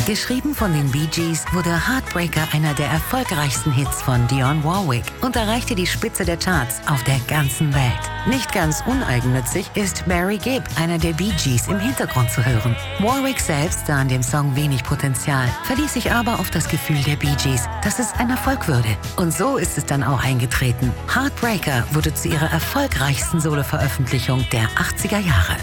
Geschrieben von den Bee Gees, wurde Heartbreaker einer der erfolgreichsten Hits von Dionne Warwick und erreichte die Spitze der Charts auf der ganzen Welt. Nicht ganz uneigennützig ist Barry Gibb, einer der Bee Gees, im Hintergrund zu hören. Warwick selbst sah in dem Song wenig Potenzial, verließ sich aber auf das Gefühl der Bee Gees, dass es ein Erfolg würde. Und so ist es dann auch eingetreten. Heartbreaker wurde zu ihrer erfolgreichsten Solo-Veröffentlichung der 80er Jahre.